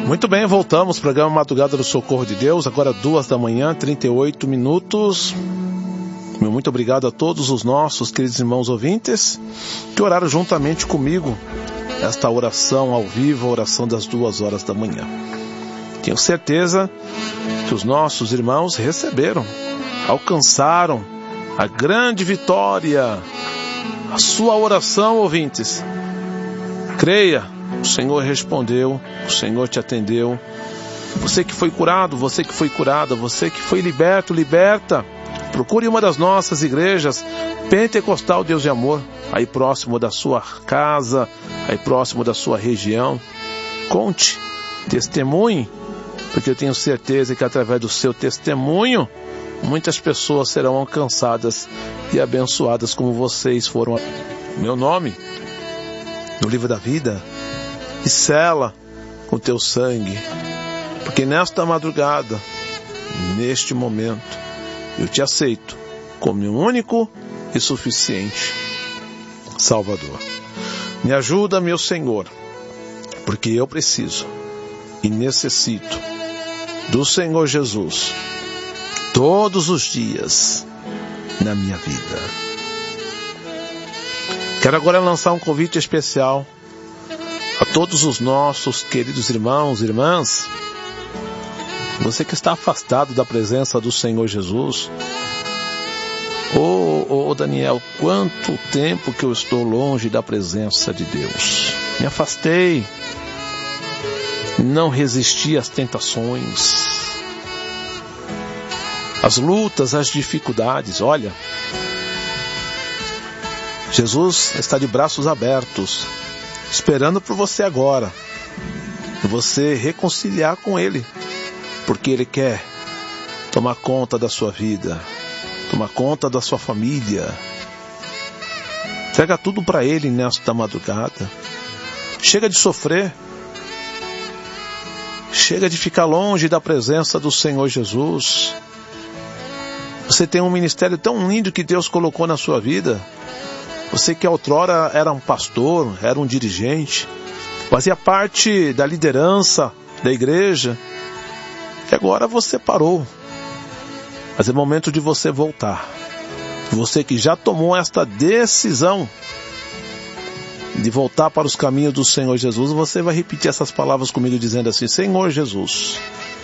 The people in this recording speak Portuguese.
Muito bem, voltamos, programa Madrugada do Socorro de Deus, agora 2h, 38 minutos. Meu muito obrigado a todos os nossos queridos irmãos ouvintes que oraram juntamente comigo esta oração ao vivo, a oração das 2h. Tenho certeza que os nossos irmãos receberam, alcançaram a grande vitória. A sua oração, ouvintes, creia, o Senhor respondeu, o Senhor te atendeu. Você que foi curado, você que foi curada, você que foi liberto, liberta. Procure uma das nossas igrejas Pentecostal Deus de Amor, aí próximo da sua casa, aí próximo da sua região. Conte, testemunhe, porque eu tenho certeza que através do seu testemunho, muitas pessoas serão alcançadas e abençoadas como vocês foram. Meu nome, no livro da vida, e sela com o teu sangue, porque nesta madrugada, neste momento, eu te aceito como meu único e suficiente Salvador. Me ajuda, meu Senhor, porque eu preciso e necessito do Senhor Jesus todos os dias na minha vida. Quero agora lançar um convite especial a todos os nossos queridos irmãos e irmãs. Você que está afastado da presença do Senhor Jesus. Daniel, quanto tempo que eu estou longe da presença de Deus. Me afastei. Não resisti às tentações, às lutas, às dificuldades. Olha, Jesus está de braços abertos, esperando por você agora, você reconciliar com Ele, porque Ele quer tomar conta da sua vida, tomar conta da sua família. Entrega tudo para Ele nesta madrugada. Chega de sofrer, chega de ficar longe da presença do Senhor Jesus. Você tem um ministério tão lindo que Deus colocou na sua vida. Você que outrora era um pastor, era um dirigente, fazia parte da liderança da igreja, e agora você parou. Mas é momento de você voltar. Você que já tomou esta decisão de voltar para os caminhos do Senhor Jesus, você vai repetir essas palavras comigo dizendo assim: Senhor Jesus,